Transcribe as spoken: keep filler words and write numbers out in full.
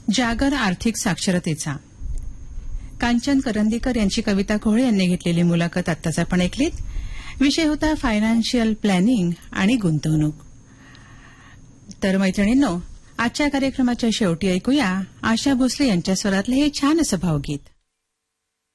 जागर आर्थिक साक्षरतेचा कांचन करंदीकर यांची कविता कोहळे यांनी घेतलेली मुलाखत आत्ताच आपण ऐकलीत. विषय होता फायनान्शियल प्लॅनिंग आणि गुंतवणूक. तर मैत्रिणींनो, आजच्या कार्यक्रमाच्या शेवटी ऐकूया आशा भोसले यांच्या स्वरातले हे छान असं भावगीत.